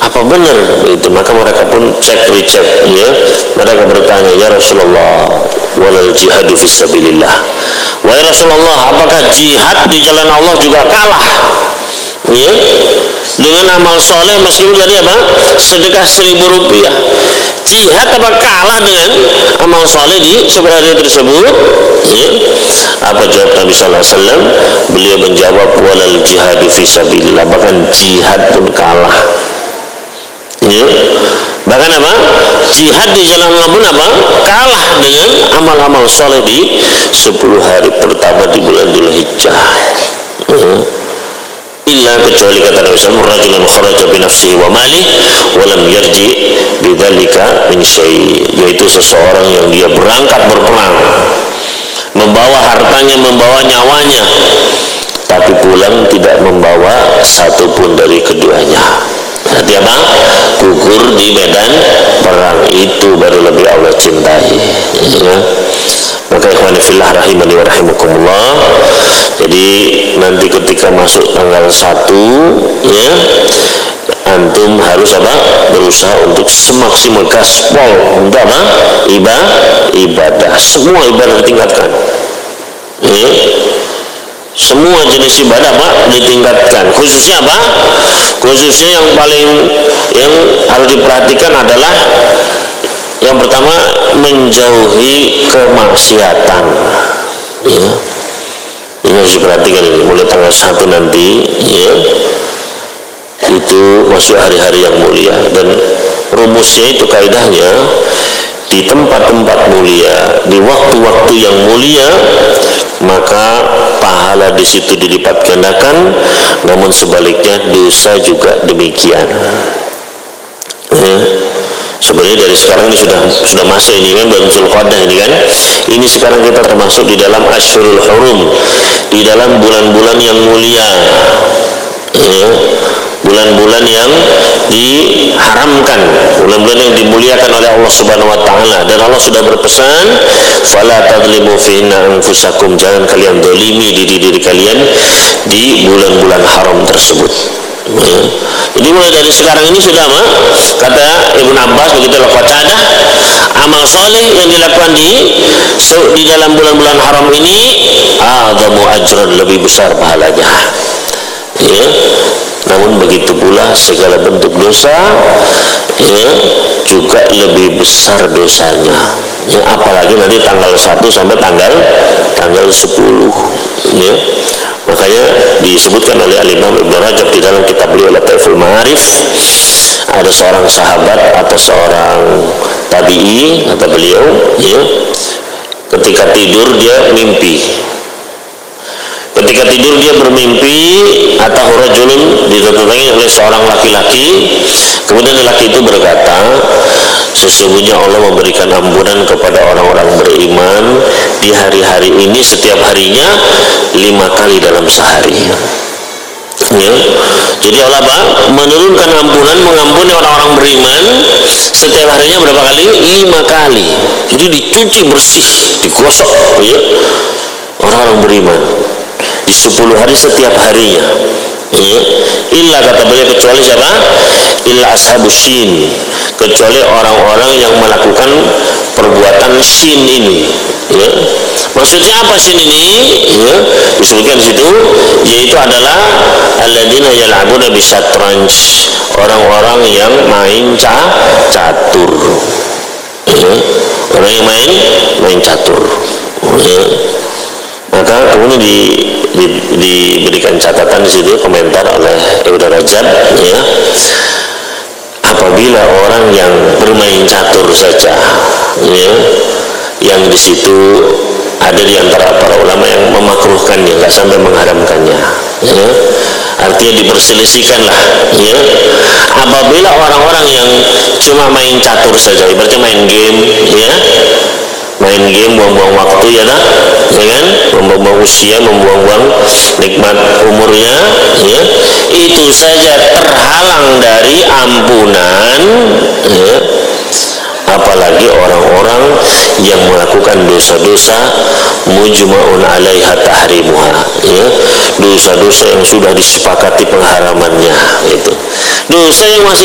apa benar itu? Maka mereka pun recek, ya. Mereka bertanya, ya Rasulullah, walal jihadu fisabilillah. Wahai Rasulullah, apakah jihad di jalan Allah juga kalah, ya, dengan amal soleh meskipun dari apa? Sedekah 1.000 rupiah. Jihad apa kalah dengan amal soleh di sebuah hari tersebut, ya? Apa jawab Nabi Sallallahu Alaihi Wasallam? Beliau menjawab, walal jihadu fisabilillah, bahkan jihad pun kalah, ya. Bahkan apa? Jihad di jalan Allah pun apa? Kalah dengan amal-amal soleh di 10 hari pertama di bulan Dzulhijjah. Illa, kecuali kata Nabi SAW, rajulun kharaja bi nafsihi wa malihi wa lam yarji bidzalika min syai', yaitu seseorang yang dia berangkat berperang, membawa hartanya, membawa nyawanya, tapi pulang tidak membawa satupun dari keduanya. Berarti apa? Gugur di medan perang, itu baru lebih Allah cintai, ya. Maka ikhwani fillah rahimani wa rahimakumullah, jadi nanti ketika masuk tanggal 1, ya, antum harus apa? Berusaha untuk semaksimal gaspol untuk apa? Ibadah, semua ibadah ditingkatkan, ya. Semua jenis ibadah apa? Ditingkatkan. Khususnya apa? Khususnya yang harus diperhatikan adalah yang pertama, menjauhi kemaksiatan, ya. Ini harus diperhatikan, ini mulai tanggal 1 nanti, ya, itu masuk hari-hari yang mulia. Dan rumusnya itu, kaidahnya, di tempat-tempat mulia, di waktu-waktu yang mulia, maka pahala di situ dilipat gandakan, namun sebaliknya dosa juga demikian, ya. Sebenarnya dari sekarang ini sudah masuk ini kan, bulan Dzulqa'dah ini kan, ini sekarang kita termasuk di dalam Asyhurul Hurum, di dalam bulan-bulan yang mulia, ya. Bulan-bulan yang diharamkan, bulan-bulan yang dimuliakan oleh Allah Subhanahu wa taala. Dan Allah sudah berpesan, fala tadlimu fihinna anfusakum, jangan kalian dolimi diri kalian di bulan-bulan haram tersebut, ya. Jadi mulai dari sekarang ini sudah kata Ibnu Abbas, begitu qatadah, amal soleh yang dilakukan di dalam bulan-bulan haram ini a'dhamu ajran, lebih besar pahalanya, ya. Namun begitu pula segala bentuk dosa, ya, juga lebih besar dosanya, ya. Apalagi nanti tanggal 1 sampai tanggal 10, ya. Makanya disebutkan oleh Al-Imam Ibnu Rajab di dalam kitab beliau Lataiful Ma'arif, ada seorang sahabat atau seorang tabi'i, kata beliau, ya, ketika tidur dia mimpi. Ketika tidur dia bermimpi, atahu rajulun, didatangi oleh seorang laki-laki. Kemudian laki itu berkata, sesungguhnya Allah memberikan ampunan kepada orang-orang beriman di hari-hari ini setiap harinya 5 kali dalam sehari, ya. Jadi Allah menurunkan ampunan, mengampuni orang-orang beriman setiap harinya berapa kali? 5 kali. Jadi dicuci bersih, digosok, ya, orang-orang beriman di 10 hari setiap harinya, ya. Illa, kata beliau, kecuali siapa? Illa ashabus syin, kecuali orang-orang yang melakukan perbuatan syin ini, ya. Maksudnya apa syin ini, ya? Disebutkan di situ, yaitu adalah alladzina yal'abuna bisyatranj, orang-orang yang main catur, ya. Orang yang main catur, ya. Maka kemudian diberikan catatan di situ, komentar oleh Ibnu Rajab, ya, apabila orang yang bermain catur saja, ya, yang di situ ada di antara para ulama yang memakruhkannya, nggak sampai mengharamkannya, ya. Artinya diperselisihkan lah, ya. Apabila orang-orang yang cuma main catur saja, ibaratnya main game, ya, main game, buang-buang waktu, ya kan, membuang usia, membuang-buang nikmat umurnya, ya, itu saja terhalang dari ampunan, ya. Apalagi orang-orang yang melakukan dosa-dosa mujma'un 'alaiha tahrimuha, ya, dosa-dosa yang sudah disepakati pengharamannya, itu dosa yang masih